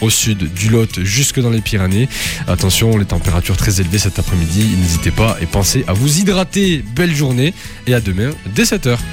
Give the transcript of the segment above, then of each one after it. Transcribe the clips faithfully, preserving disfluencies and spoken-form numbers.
au sud du Lot jusque dans les Pyrénées. Attention, les températures très élevées cet après-midi. N'hésitez pas et pensez à vous hydrater. Belle journée et à demain dès sept heures.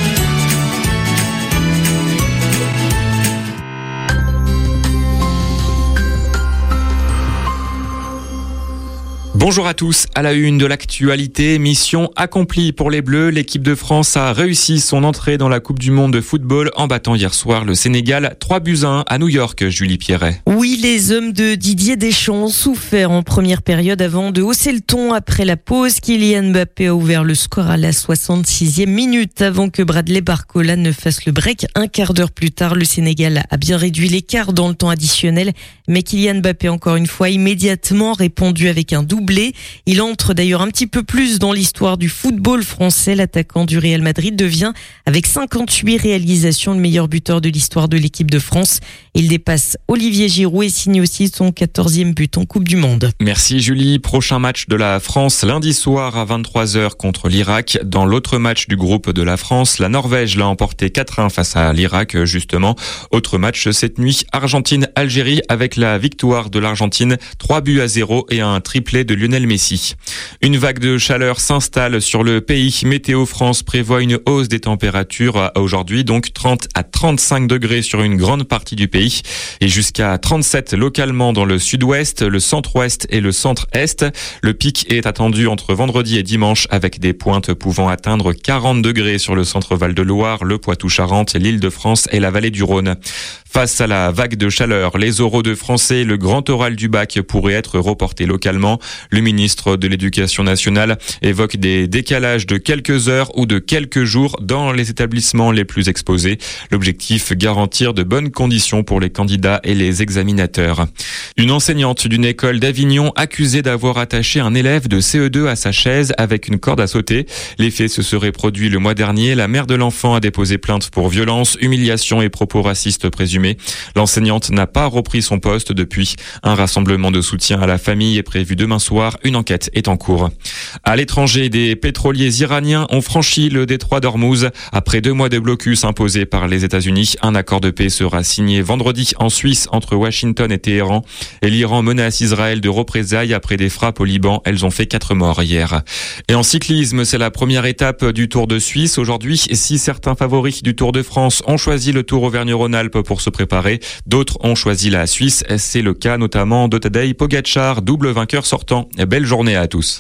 Bonjour à tous, à la une de l'actualité, mission accomplie pour les Bleus. L'équipe de France a réussi son entrée dans la Coupe du Monde de football en battant hier soir le Sénégal trois buts à un à New York, Julie Pierret. Oui, les hommes de Didier Deschamps ont souffert en première période avant de hausser le ton après la pause. Kylian Mbappé a ouvert le score à la soixante-sixième minute avant que Bradley Barcola ne fasse le break. Un quart d'heure plus tard, le Sénégal a bien réduit l'écart dans le temps additionnel, mais Kylian Mbappé encore une fois immédiatement répondu avec un doublé. Il entre d'ailleurs un petit peu plus dans l'histoire du football français. L'attaquant du Real Madrid devient, avec cinquante-huit réalisations, le meilleur buteur de l'histoire de l'équipe de France. Il dépasse Olivier Giroud et signe aussi son quatorzième but en Coupe du Monde. Merci Julie. Prochain match de la France lundi soir à vingt-trois heures contre l'Irak. Dans l'autre match du groupe de la France, la Norvège l'a emporté quatre à un face à l'Irak justement. Autre match cette nuit, Argentine-Algérie avec la victoire de l'Argentine, trois buts à zéro et un triplé de Lionel Messi. Une vague de chaleur s'installe sur le pays. Météo France prévoit une hausse des températures aujourd'hui, donc trente à trente-cinq degrés sur une grande partie du pays et jusqu'à trente-sept localement dans le sud-ouest, le centre-ouest et le centre-est. Le pic est attendu entre vendredi et dimanche avec des pointes pouvant atteindre quarante degrés sur le centre Val-de-Loire, le Poitou-Charentes, l'Île-de-France et la vallée du Rhône. Face à la vague de chaleur, les oraux de français, le grand oral du bac pourrait être reporté localement. Le ministre de l'Éducation nationale évoque des décalages de quelques heures ou de quelques jours dans les établissements les plus exposés. L'objectif, garantir de bonnes conditions pour les candidats et les examinateurs. Une enseignante d'une école d'Avignon accusée d'avoir attaché un élève de C E deux à sa chaise avec une corde à sauter. Les faits se seraient produits le mois dernier. La mère de l'enfant a déposé plainte pour violence, humiliation et propos racistes présumés. L'enseignante n'a pas repris son poste depuis. Un rassemblement de soutien à la famille est prévu demain soir. Une enquête est en cours. À l'étranger, des pétroliers iraniens ont franchi le détroit d'Ormuz. Après deux mois de blocus imposés par les États-Unis, un accord de paix sera signé vendredi en Suisse entre Washington et Téhéran. Et l'Iran menace Israël de représailles après des frappes au Liban. Elles ont fait quatre morts hier. Et en cyclisme, c'est la première étape du Tour de Suisse. Aujourd'hui, si certains favoris du Tour de France ont choisi le Tour Auvergne-Rhône-Alpes pour se préparer, d'autres ont choisi la Suisse. C'est le cas notamment de Tadej Pogačar, double vainqueur sortant. Belle journée à tous.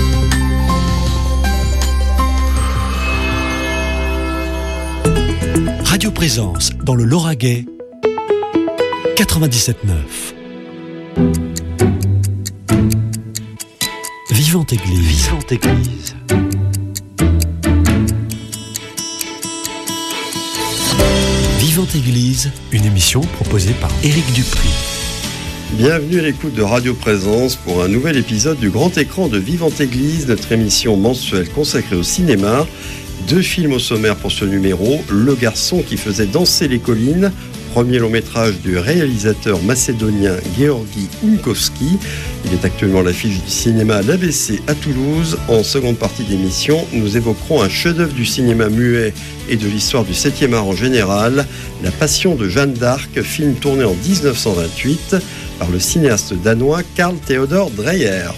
Radio Présence dans le Lauragais quatre-vingt-dix-sept neuf. Vivante Église. Vivante Église. Vivante Église, une émission proposée par Éric Dupri. Bienvenue à l'écoute de Radio Présence pour un nouvel épisode du Grand Écran de Vivante Église, notre émission mensuelle consacrée au cinéma. Deux films au sommaire pour ce numéro, Le garçon qui faisait danser les collines, premier long métrage du réalisateur macédonien Georgi Unkowski. Il est actuellement à l'affiche du cinéma à l'A B C à Toulouse. En seconde partie d'émission, nous évoquerons un chef-d'œuvre du cinéma muet et de l'histoire du septième art en général, La Passion de Jeanne d'Arc, film tourné en dix-neuf cent vingt-huit par le cinéaste danois Carl Theodor Dreyer.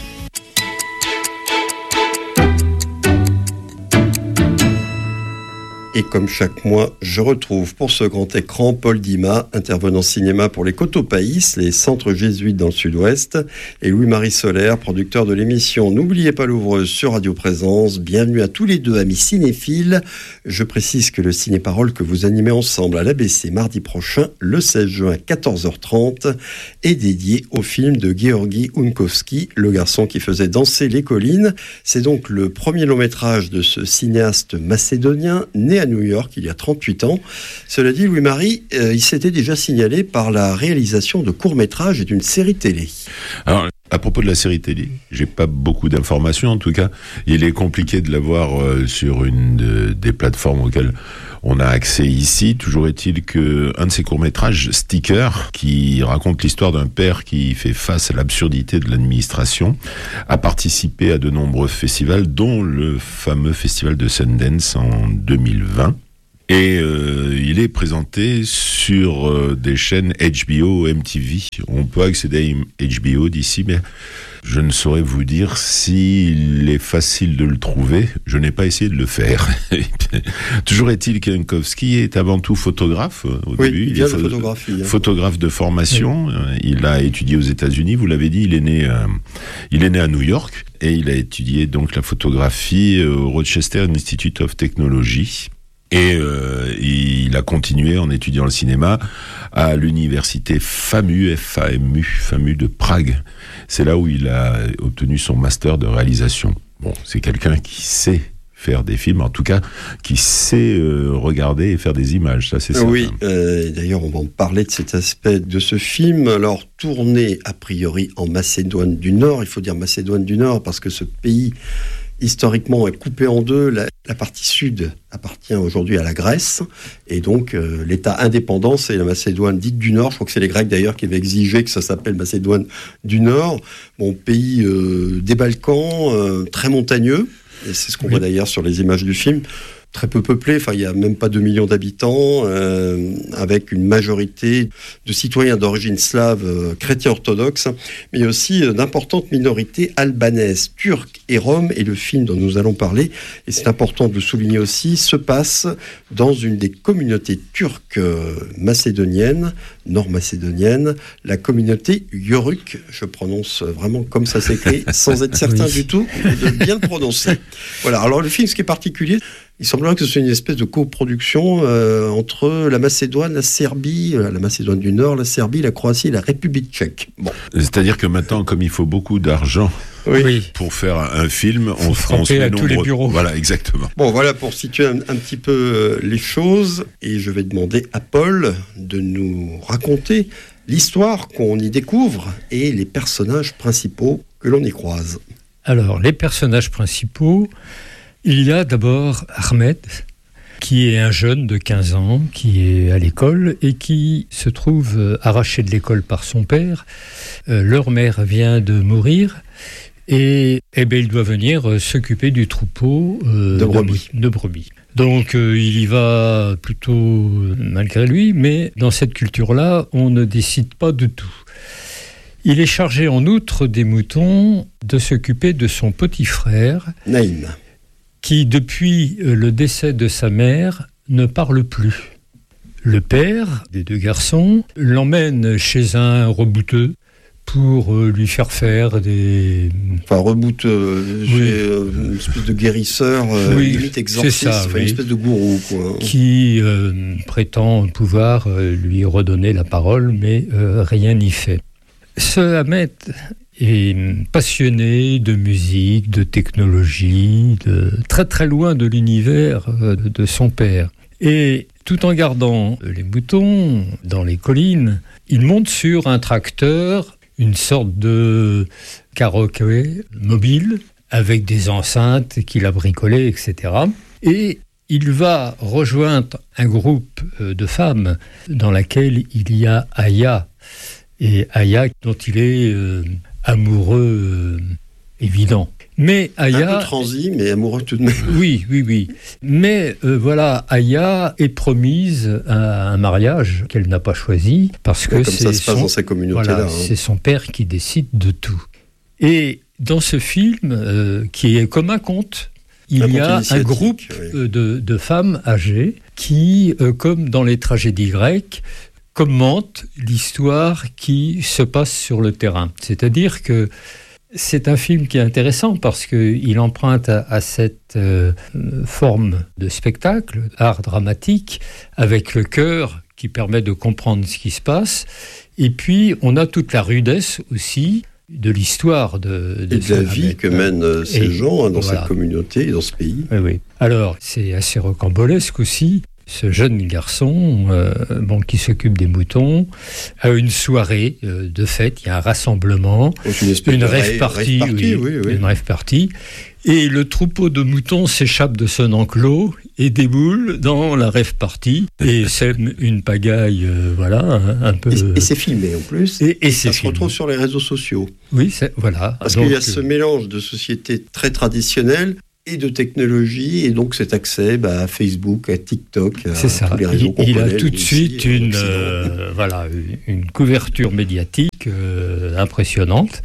Et comme chaque mois, je retrouve pour ce grand écran Paul Dima, intervenant cinéma pour les Cotopaïs, les centres jésuites dans le sud-ouest, et Louis-Marie Solaire, producteur de l'émission N'oubliez pas l'ouvreuse sur Radio Présence. Bienvenue à tous les deux, amis cinéphiles. Je précise que le ciné-parole que vous animez ensemble à l'A B C mardi prochain, le seize juin à quatorze heures trente, est dédié au film de Georgi Unkowski, Le garçon qui faisait danser les collines. C'est donc le premier long-métrage de ce cinéaste macédonien, né à New York il y a trente-huit ans. Cela dit, Louis-Marie, euh, il s'était déjà signalé par la réalisation de courts-métrages et d'une série télé. Alors, à propos de la série télé, j'ai pas beaucoup d'informations. En tout cas, il est compliqué de l'avoir euh, sur une de, des plateformes auxquelles on a accès ici. Toujours est-il que un de ces courts-métrages, Sticker, qui raconte l'histoire d'un père qui fait face à l'absurdité de l'administration, a participé à de nombreux festivals, dont le fameux festival de Sundance en deux mille vingt. Et euh, il est présenté sur euh, des chaînes H B O, M T V. On peut accéder à H B O d'ici, mais je ne saurais vous dire s'il est facile de le trouver. Je n'ai pas essayé de le faire. Toujours est-il qu'Jankowski est avant tout photographe au oui, début. Il, il est pho- photographie, hein. photographe de formation. Oui. Il a étudié aux États-Unis. Vous l'avez dit, il est né, euh, il est né à New York et il a étudié donc la photographie au Rochester Institute of Technology. Et euh, il a continué en étudiant le cinéma à l'université FAMU, F A M U, FAMU de Prague. C'est là où il a obtenu son master de réalisation. Bon, c'est quelqu'un qui sait faire des films, en tout cas, qui sait euh, regarder et faire des images, ça c'est certain. Oui, euh, d'ailleurs on va en parler de cet aspect de ce film. Alors, tourné a priori en Macédoine du Nord, il faut dire Macédoine du Nord parce que ce pays historiquement est coupé en deux. La, la partie sud appartient aujourd'hui à la Grèce, et donc euh, l'État indépendant, c'est la Macédoine dite du Nord. Je crois que c'est les Grecs d'ailleurs qui avaient exigé que ça s'appelle Macédoine du Nord. Bon, pays euh, des Balkans, euh, très montagneux, et c'est ce qu'on oui. voit d'ailleurs sur les images du film. Très peu peuplé, enfin il n'y a même pas deux millions d'habitants, euh, avec une majorité de citoyens d'origine slave, euh, chrétiens orthodoxes, mais aussi euh, d'importantes minorités albanaises, turques et roms. Et le film dont nous allons parler, et c'est important de le souligner aussi, se passe dans une des communautés turques euh, macédoniennes, nord-macédoniennes, la communauté Yörük. Je prononce vraiment comme ça s'écrit, sans être certain oui. du tout de bien le prononcer. Voilà. Alors le film, ce qui est particulier, il semblerait que ce soit une espèce de coproduction euh, entre la Macédoine, la Serbie, euh, la Macédoine du Nord, la Serbie, la Croatie et la République tchèque. Bon. C'est-à-dire que maintenant, comme il faut beaucoup d'argent oui. pour faire un film, on, on se met à nombre... tous les bureaux. Voilà, exactement. Bon, voilà pour situer un, un petit peu euh, les choses. Et je vais demander à Paul de nous raconter l'histoire qu'on y découvre et les personnages principaux que l'on y croise. Alors, les personnages principaux... Il y a d'abord Ahmed, qui est un jeune de quinze ans, qui est à l'école et qui se trouve arraché de l'école par son père. Euh, leur mère vient de mourir et eh bien, il doit venir s'occuper du troupeau euh, de, brebis. de, de brebis. Donc euh, il y va plutôt malgré lui, mais dans cette culture-là, on ne décide pas de tout. Il est chargé en outre des moutons de s'occuper de son petit frère, Naïm, qui, depuis le décès de sa mère, ne parle plus. Le père des deux garçons l'emmène chez un rebouteux pour lui faire faire des... Enfin, rebouteux, oui. j'ai une espèce de guérisseur, euh, oui, limite exorciste, ça, enfin, oui. une espèce de gourou, quoi. Qui euh, prétend pouvoir euh, lui redonner la parole, mais euh, rien n'y fait. Ce Ahmed est passionné de musique, de technologie, de très très loin de l'univers de, de son père. Et tout en gardant les moutons dans les collines, il monte sur un tracteur, une sorte de karaoké mobile, avec des enceintes qu'il a bricolées, et cetera. Et il va rejoindre un groupe de femmes dans laquelle il y a Aya, et Aya dont il est euh, amoureux euh, évident. Mais Aya... Un peu transi, mais amoureux tout de même. Oui, oui, oui. Mais euh, voilà, Aya est promise à un mariage qu'elle n'a pas choisi, parce que comme c'est ça se passe son, dans sa communauté voilà, là. Hein. C'est son père qui décide de tout. Et dans ce film, euh, qui est comme un conte, il un y a un groupe oui. de, de femmes âgées qui, euh, comme dans les tragédies grecques, commente l'histoire qui se passe sur le terrain. C'est-à-dire que c'est un film qui est intéressant parce qu'il emprunte à, à cette euh, forme de spectacle, art dramatique, avec le cœur qui permet de comprendre ce qui se passe. Et puis, on a toute la rudesse aussi de l'histoire de, de, et de la vie avec, que mènent euh, ces et, gens hein, dans voilà. cette communauté et dans ce pays. Oui, oui. Alors, c'est assez rocambolesque aussi. Ce jeune garçon, euh, bon, qui s'occupe des moutons, a une soirée euh, de fête, il y a un rassemblement, une, une rave party, rave party oui, oui, oui. une rave party, et le troupeau de moutons s'échappe de son enclos et déboule dans la rave party, et c'est une pagaille, euh, voilà, un, un peu... Et, et c'est filmé en plus, et, et, et ça se filmé. retrouve sur les réseaux sociaux. Oui, c'est, voilà. Parce donc, qu'il y a ce mélange de sociétés très traditionnelles, et de technologie, et donc cet accès bah, à Facebook, à TikTok, à C'est ça. tous les réseaux qu'on Il, il a connaît, tout de ici, suite en une, Occident. euh, voilà, une couverture médiatique euh, impressionnante.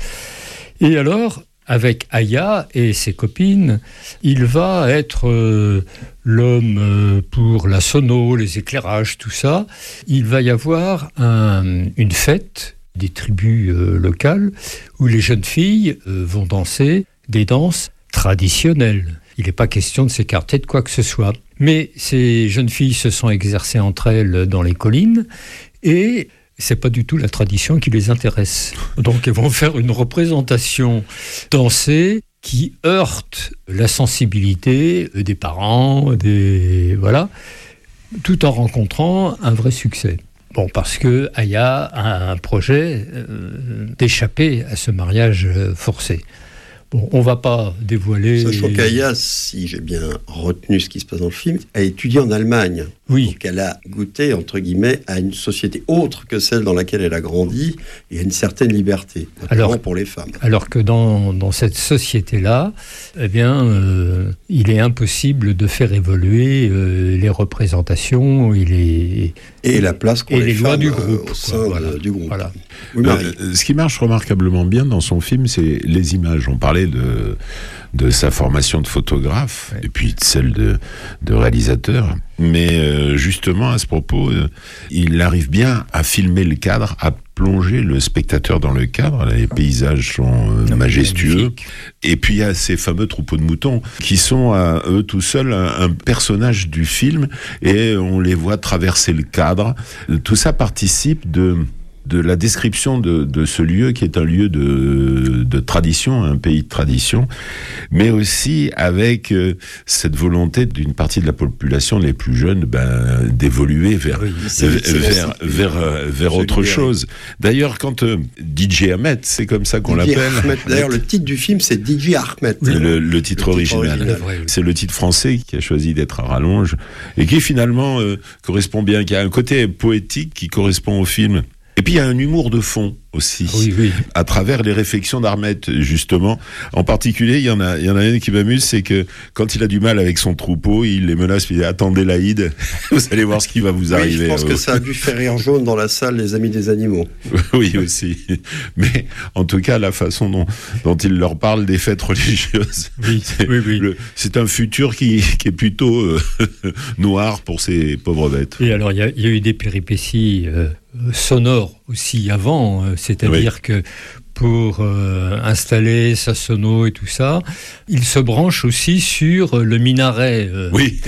Et alors, avec Aya et ses copines, il va être euh, l'homme euh, pour la sono, les éclairages, tout ça. Il va y avoir un, une fête des tribus euh, locales où les jeunes filles euh, vont danser des danses traditionnelles. Il n'est pas question de s'écarter de quoi que ce soit. Mais ces jeunes filles se sont exercées entre elles dans les collines et c'est pas du tout la tradition qui les intéresse. Donc elles vont faire une représentation dansée qui heurte la sensibilité des parents, des voilà, tout en rencontrant un vrai succès. Bon, parce que Aya a un projet euh, d'échapper à ce mariage forcé. Bon, on ne va pas dévoiler... Sachant qu'Aya, si j'ai bien retenu ce qui se passe dans le film, a étudié en Allemagne. Oui. Donc elle a goûté, entre guillemets, à une société autre que celle dans laquelle elle a grandi, et à une certaine liberté, notamment Alors, pour les femmes. Alors que dans, dans cette société-là, eh bien, euh, il est impossible de faire évoluer euh, les représentations et les... Et la place qu'ont et les, les lois femmes du euh, groupe, au sein quoi, de- voilà. du groupe. Voilà. Oui, Marie. Euh, ce qui marche remarquablement bien dans son film, c'est les images. On parlait de, de sa formation de photographe, Ouais. et puis de celle de, de réalisateur. Mais euh, justement, à ce propos, euh, il arrive bien à filmer le cadre, à plonger le spectateur dans le cadre. Les paysages sont euh, majestueux. Magnifique. Et puis il y a ces fameux troupeaux de moutons qui sont à eux tout seuls un, un personnage du film, et on les voit traverser le cadre. Tout ça participe de de la description de, de ce lieu qui est un lieu de, de tradition, un pays de tradition, mais aussi avec euh, cette volonté d'une partie de la population, les plus jeunes, ben, d'évoluer vers, Oui, c'est- vers, c'est- vers, vers, euh, vers Je autre dirais. chose. D'ailleurs, quand euh, D J Ahmed, c'est comme ça qu'on D J l'appelle. Ahmed. D'ailleurs, le titre du film, c'est D J Ahmed. Le, le titre Le original. titre original. Ouais, oui. C'est le titre français qui a choisi d'être à rallonge et qui finalement euh, correspond bien, qui a un côté poétique qui correspond au film. Et puis il y a un humour de fond aussi, Oui, oui. à travers les réflexions d'Armet, justement. En particulier, il y en a, il y en a une qui m'amuse, c'est que quand il a du mal avec son troupeau, il les menace, il dit « Attendez l'Aïd, vous allez voir ce qui va vous Oui, arriver. » je pense que ça a dû faire rire jaune dans la salle, les amis des animaux. Oui, aussi. Mais en tout cas, la façon dont, dont il leur parle des fêtes religieuses, Oui, c'est, oui, oui. le- c'est un futur qui, qui est plutôt euh, noir pour ces pauvres bêtes. Et alors, il y, a- il y a eu des péripéties euh, sonores aussi avant, euh, c'est-à-dire que pour euh, installer sa sono et tout ça, il se branche aussi sur le minaret euh, Oui.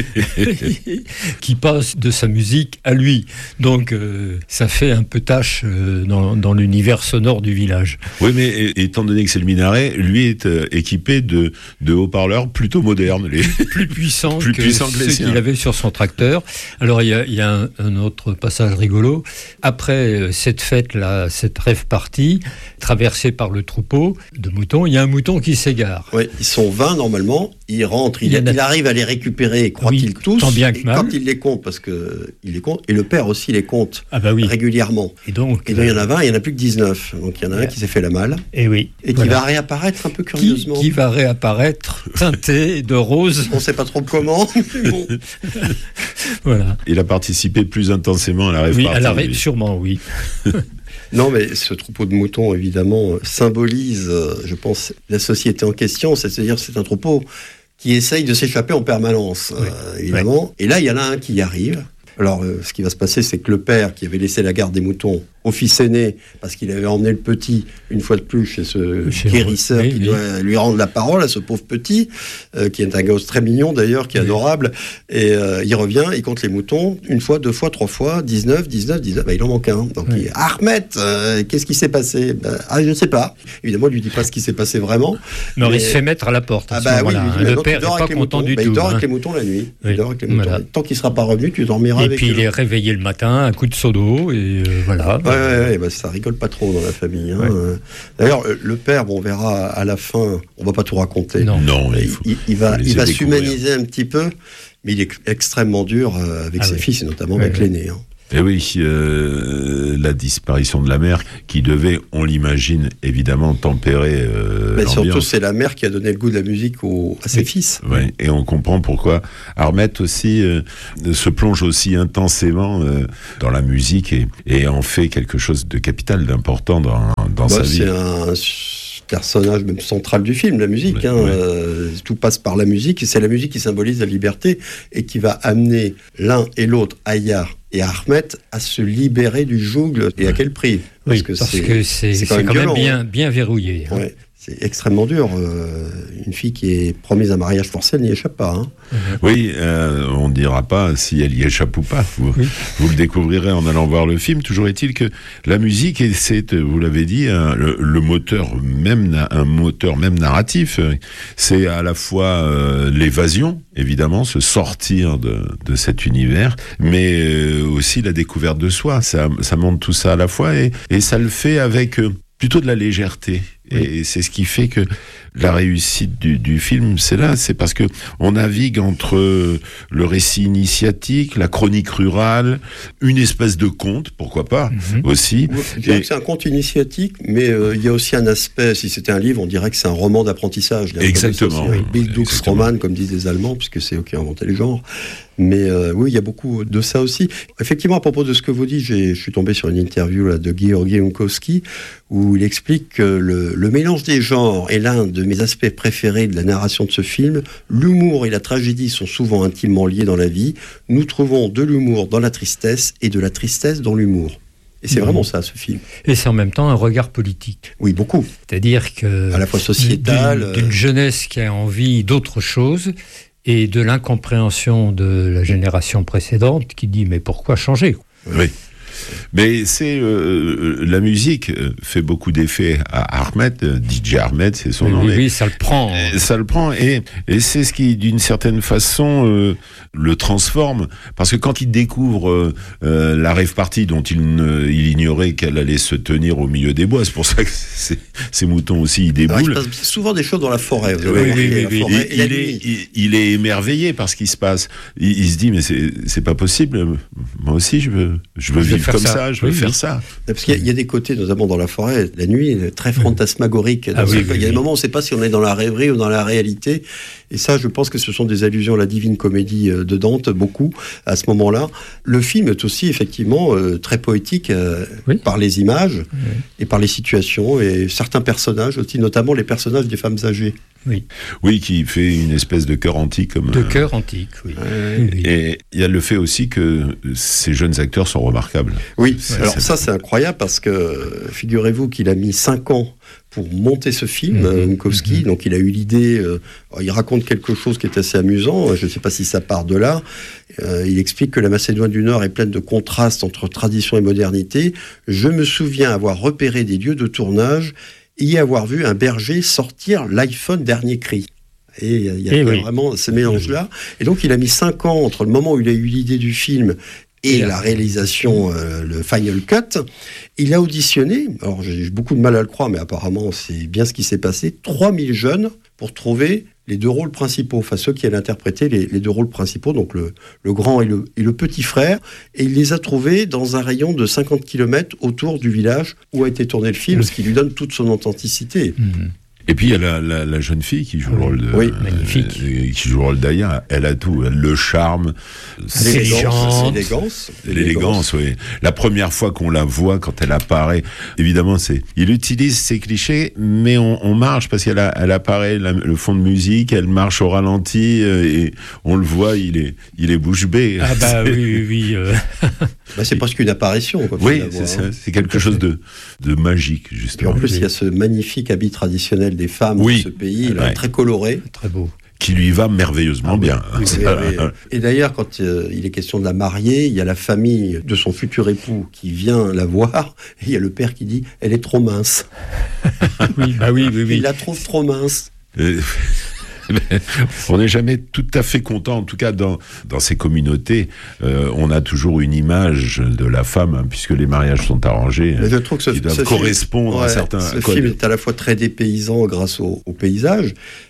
qui passe de sa musique à lui. Donc, euh, ça fait un peu tâche euh, dans, dans l'univers sonore du village. Oui, mais é- étant donné que c'est le minaret, lui est euh, équipé de, de haut-parleurs plutôt modernes. Les... Plus puissant Plus que puissant que les ceux siens. qu'il avait sur son tracteur. Alors, il y a, il y a un, un autre passage rigolo. Après euh, cette fête-là, cette rêve partie, traversée par le troupeau de moutons, il y a un mouton qui s'égare. Oui, ils sont vingt normalement. Il rentre, il, Il y en a- il arrive à les récupérer, croit-il, Oui, tous. tant bien que et mal. quand il les compte, parce que il les compte, et le père aussi les compte Ah bah oui. régulièrement. Et donc, Et donc il y en a vingt, il n'y en a plus que dix-neuf. Donc il y en a un Ouais. qui s'est fait la malle et oui. et qui Voilà. va réapparaître un peu Qui, curieusement. qui va réapparaître teinté de rose. On ne sait pas trop comment. mais bon. Voilà. Il a participé plus intensément à la rêve Oui, party, à la ré- lui. sûrement, oui. Non, mais ce troupeau de moutons, évidemment, euh, symbolise, euh, je pense, la société en question. C'est-à-dire que c'est un troupeau qui essaye de s'échapper en permanence, Oui. euh, évidemment. Et là, il y en a un qui y arrive. Alors, euh, ce qui va se passer, c'est que le père, qui avait laissé la garde des moutons au fils aîné, parce qu'il avait emmené le petit, une fois de plus, chez ce Chez- guérisseur oui, qui oui. doit lui rendre la parole, à ce pauvre petit, euh, qui est un gosse très mignon d'ailleurs, qui est Oui. adorable. Et euh, il revient, il compte les moutons, une fois, deux fois, trois fois, dix-neuf, dix-neuf, dix-neuf. Bah, il en manque un. Donc, Oui. il Ahmed, euh, qu'est-ce qui s'est passé bah, Ah, je ne sais pas. Évidemment, il lui dit pas ce qui s'est passé vraiment. Mais alors, Mais- il se fait mettre à la porte à Ah ce bah oui, moment-là. lui dit, Le maintenant, tu père dors n'est pas avec les content moutons. du Bah, tout. il dort hein. avec les moutons la nuit. Oui. Il dort avec les moutons. Voilà. Tant qu'il ne sera pas revenu, tu dormiras Et avec puis eux. il est réveillé le matin, un coup de seau d'eau, et euh, voilà. Ouais, ouais, ouais, bah, ça rigole pas trop dans la famille. hein. Ouais. Euh, D'ailleurs, euh, le père, bon, on verra à la fin, on va pas tout raconter. Non. Non, mais Il, il faut. il- il va, faut les il va découvrir. s'humaniser un petit peu, mais il est extrêmement dur euh, avec Ah ses oui. fils, et notamment Ouais, avec ouais. l'aîné. hein. Et oui, euh, la disparition de la mère qui devait, on l'imagine, évidemment tempérer euh, Mais l'ambiance. surtout, c'est la mère qui a donné le goût de la musique au, à ses oui. fils. Oui, et on comprend pourquoi Armette aussi euh, se plonge aussi intensément euh, dans la musique et, et en fait quelque chose de capital, d'important dans, dans bah, sa vie. C'est un personnage même central du film, la musique. Hein, ouais. euh, tout passe par la musique, et c'est la musique qui symbolise la liberté et qui va amener l'un et l'autre, Ayar et Ahmet, à se libérer du joug. Et à quel prix? Parce oui, que parce c'est, que c'est, c'est quand, c'est même, quand violent, même bien, hein. bien verrouillé. Hein. Ouais. C'est extrêmement dur. Euh, une fille qui est promise à un mariage forcé, elle n'y échappe pas. Hein. Oui, euh, on ne dira pas si elle y échappe ou pas. Vous, oui. vous le découvrirez en allant voir le film. Toujours est-il que la musique, c'est, vous l'avez dit, un, le, le moteur même, un moteur même narratif. C'est à la fois euh, l'évasion, évidemment, se sortir de, de cet univers, mais euh, aussi la découverte de soi. Ça, ça montre tout ça à la fois et, et ça le fait avec euh, plutôt de la légèreté. Et c'est ce qui fait que la réussite du, du film, c'est là, c'est parce que on navigue entre le récit initiatique, la chronique rurale, une espèce de conte, pourquoi pas, mm-hmm. aussi. Je dirais et... que c'est un conte initiatique, mais euh, il y a aussi un aspect, si c'était un livre, on dirait que c'est un roman d'apprentissage. Exactement. Bildungsroman, comme disent les Allemands, puisque c'est eux qui ont inventé les genres. Mais euh, oui, il y a beaucoup de ça aussi. Effectivement, à propos de ce que vous dites, j'ai, je suis tombé sur une interview là, de Georgi Jankowski, où il explique que le, le mélange des genres est l'un de mes aspects préférés de la narration de ce film. L'humour et la tragédie sont souvent intimement liés dans la vie. Nous trouvons de l'humour dans la tristesse et de la tristesse dans l'humour. Et c'est mmh. vraiment ça, ce film. Et c'est en même temps un regard politique. Oui, beaucoup. C'est-à-dire que... À la fois sociétal... D'une, d'une jeunesse qui a envie d'autre chose et de l'incompréhension de la génération précédente qui dit « mais pourquoi changer ?» Oui. Mais c'est euh, la musique fait beaucoup d'effets à Ahmet, D J Ahmet, c'est son oui, nom. Oui, oui, ça le prend. Ça le prend et, et c'est ce qui, d'une certaine façon, euh, le transforme. Parce que quand il découvre euh, euh, la rave party dont il, ne, il ignorait qu'elle allait se tenir au milieu des bois, c'est pour ça que c'est, ces moutons aussi ils déboulent. Alors, il se passe souvent des choses dans la forêt. Vous oui, oui, oui, oui. Forêt il, il, est, il, il est émerveillé par ce qui se passe. Il, il se dit mais c'est, c'est pas possible. Moi aussi je veux, je veux je vivre comme ça. ça, je veux oui, faire oui. ça. Parce qu'il y a, il y a des côtés, notamment dans la forêt, la nuit, très fantasmagorique. Ah, oui, il oui, y a des oui. moments où on ne sait pas si on est dans la rêverie ou dans la réalité. Et ça, je pense que ce sont des allusions à la Divine Comédie de Dante, beaucoup, à ce moment-là. Le film est aussi, effectivement, euh, très poétique euh, oui. par les images oui. et par les situations et certains personnages aussi, notamment les personnages des femmes âgées. Oui. Oui, qui fait une espèce de chœur antique. Comme, de chœur antique, oui. Euh, oui. Et il y a le fait aussi que ces jeunes acteurs sont remarquables. Oui, ouais, alors c'est ça c'est incroyable parce que figurez-vous qu'il a mis cinq ans pour monter ce film, mmh, Jankowski, mmh. donc il a eu l'idée, euh, il raconte quelque chose qui est assez amusant, je ne sais pas si ça part de là, euh, il explique que la Macédoine du Nord est pleine de contrastes entre tradition et modernité. Je me souviens avoir repéré des lieux de tournage et y avoir vu un berger sortir l'iPhone dernier cri. Et il y a, y a et oui. vraiment ce mélange-là. Et donc il a mis cinq ans entre le moment où il a eu l'idée du film et la réalisation, euh, le final cut. Il a auditionné, alors j'ai beaucoup de mal à le croire, mais apparemment c'est bien ce qui s'est passé, trois mille jeunes pour trouver les deux rôles principaux, enfin ceux qui allaient interpréter les, les deux rôles principaux, donc le, le grand et le, et le petit frère, et il les a trouvés dans un rayon de cinquante kilomètres autour du village où a été tourné le film, ce qui lui donne toute son authenticité. Mmh. Et puis il y a la, la, la jeune fille qui joue le rôle de, oui, magnifique, euh, qui joue le rôle d'Aya. Elle a tout, elle, le charme, l'élégance, l'élégance, l'élégance, oui. La première fois qu'on la voit, quand elle apparaît, évidemment, c'est, il utilise ces clichés, mais on, on marche parce qu'elle a, elle apparaît la, le fond de musique, elle marche au ralenti euh, et on le voit, il est, il est bouche bée. Ah bah oui, oui, oui. Euh... bah, c'est presque une apparition. Quoi, oui, c'est, ça, hein. c'est quelque chose de, de magique, justement. Et en plus, il y a ce magnifique habit traditionnel des femmes oui. de ce pays, là, ouais. très coloré. Très beau. Qui lui va merveilleusement ah, bien. Oui, oui, oui. Et d'ailleurs, quand euh, il est question de la marier, il y a la famille de son futur époux qui vient la voir, et il y a le père qui dit « elle est trop mince ». Oui, bah oui, oui, oui. Il la trouve trop mince. Euh... On n'est jamais tout à fait content, en tout cas dans, dans ces communautés, euh, on a toujours une image de la femme, hein, puisque les mariages sont arrangés, je trouve que ce, qui doivent ce correspondre film, à ouais, certains ce codes. film est à la fois très dépaysant grâce au, au paysage,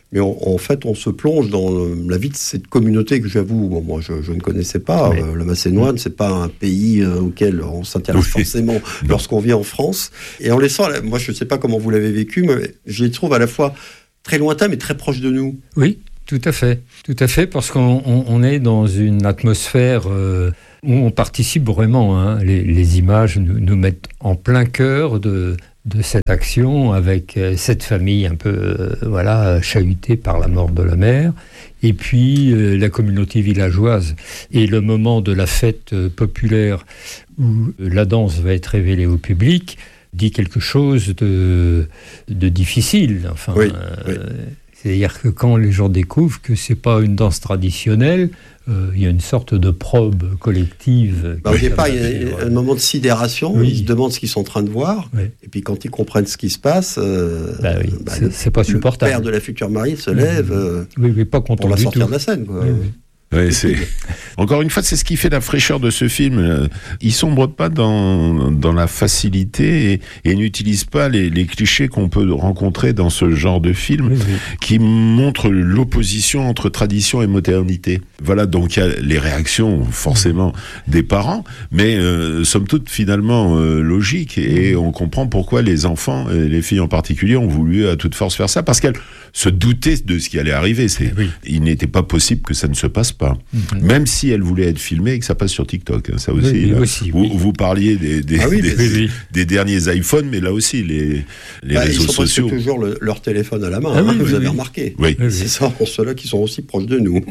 Mais on, en fait, on se plonge dans le, la vie de cette communauté que j'avoue, bon, moi je, je ne connaissais pas. Oui. Euh, la Macédoine, c'est pas un pays euh, auquel on s'intéresse oui. forcément lorsqu'on vit en France. Et en laissant, moi je ne sais pas comment vous l'avez vécu, mais je les trouve à la fois très lointains mais très proches de nous. Oui, tout à fait, tout à fait, parce qu'on on, on est dans une atmosphère euh, où on participe vraiment. Hein. Les, les images nous, nous mettent en plein cœur de de cette action avec euh, cette famille un peu euh, voilà chahutée par la mort de la mère, et puis euh, la communauté villageoise et le moment de la fête euh, populaire où euh, la danse va être révélée au public dit quelque chose de, de difficile. Enfin, oui, euh, oui. C'est-à-dire que quand les gens découvrent que c'est pas une danse traditionnelle, euh, il y a une sorte de probe collective. Bah, au départ, il y a un moment de sidération, oui. Ils se demandent ce qu'ils sont en train de voir, oui. Et puis quand ils comprennent ce qui se passe, euh, bah oui, bah, c'est, le, c'est pas supportable. Le père de la future mariée se lève euh, oui, oui, pas content pour la du sortir tout. de la scène. Quoi. Oui, oui. Ouais, c'est... Encore une fois, c'est ce qui fait la fraîcheur de ce film. Il sombre pas dans, dans la facilité et, et n'utilise pas les, les clichés qu'on peut rencontrer dans ce genre de film oui, oui. qui montrent l'opposition entre tradition et modernité. Voilà, donc il y a les réactions forcément des parents, mais euh, somme toute finalement euh, logiques, et on comprend pourquoi les enfants, et les filles en particulier, ont voulu à toute force faire ça, parce qu'elles se doutaient de ce qui allait arriver. C'est, oui. Il n'était pas possible que ça ne se passe pas. Mmh. Même si elle voulait être filmée et que ça passe sur TikTok. Hein, ça aussi, oui, là, aussi vous, oui. vous parliez des, des, ah oui, des, des, des, des derniers iPhones, mais là aussi, les, les bah, réseaux ils sont sociaux. Ils ont toujours le, leur téléphone à la main, ah, hein, oui, vous oui, avez oui. remarqué. Oui. C'est ça, pour ceux-là qui sont aussi proches de nous.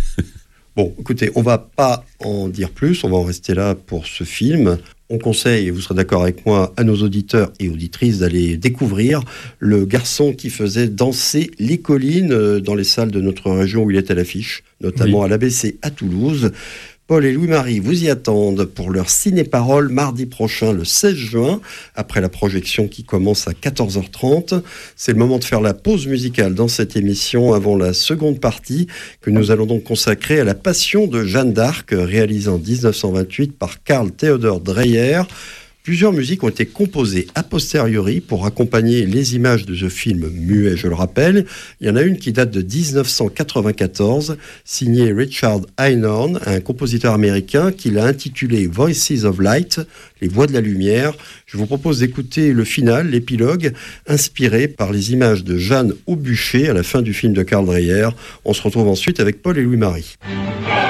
Bon, écoutez, on ne va pas en dire plus, on va en rester là pour ce film. On conseille, et vous serez d'accord avec moi, à nos auditeurs et auditrices d'aller découvrir Le garçon qui faisait danser les collines dans les salles de notre région où il est à l'affiche, notamment oui. à l'A B C à Toulouse. Paul et Louis-Marie vous y attendent pour leur ciné-parole mardi prochain, le seize juin, après la projection qui commence à quatorze heures trente. C'est le moment de faire la pause musicale dans cette émission avant la seconde partie que nous allons donc consacrer à la Passion de Jeanne d'Arc, réalisée en dix-neuf cent vingt-huit par Karl Theodor Dreyer. Plusieurs musiques ont été composées a posteriori pour accompagner les images de ce film muet, je le rappelle. Il y en a une qui date de dix-neuf cent quatre-vingt-quatorze, signée Richard Einhorn, un compositeur américain qui l'a intitulé Voices of Light, les voix de la lumière. Je vous propose d'écouter le final, l'épilogue, inspiré par les images de Jeanne au bûcher à la fin du film de Karl Dreyer. On se retrouve ensuite avec Paul et Louis-Marie.